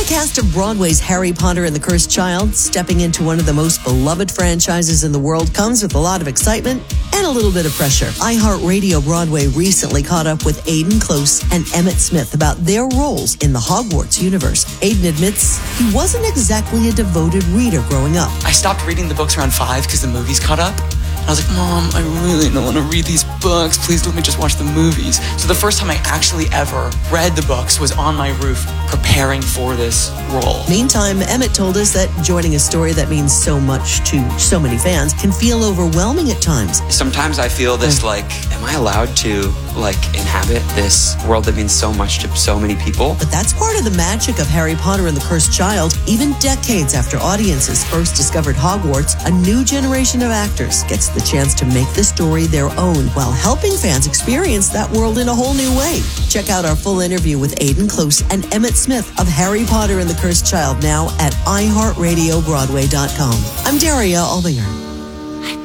cast of Broadway's Harry Potter and the Cursed Child, stepping into one of the most beloved franchises in the world comes with a lot of excitement and a little bit of pressure. iHeartRadio Broadway recently caught up with Aidan Close and Emmett Smith about their roles in the Hogwarts universe. Aidan admits he wasn't exactly a devoted reader growing up. I stopped reading the books around 5 because the movies caught up. I was like, Mom, I really don't want to read these books. Please let me just watch the movies. So the first time I actually ever read the books was on my roof preparing for this role. Meantime, Emmett told us that joining a story that means so much to so many fans can feel overwhelming at times. Sometimes I feel this am I allowed to inhabit this world that means so much to so many people? But that's part of the magic of Harry Potter and the Cursed Child. Even decades after audiences first discovered Hogwarts, a new generation of actors gets the chance to make the story their own while helping fans experience that world in a whole new way. Check out our full interview with Aidan Close and Emmett Smith of Harry Potter and the Cursed Child now at iHeartRadioBroadway.com. I'm Daria Albinger.